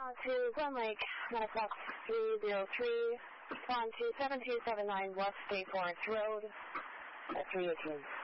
To Glen Lake, Fox 303, on to 7279 West State Forest Road at 318.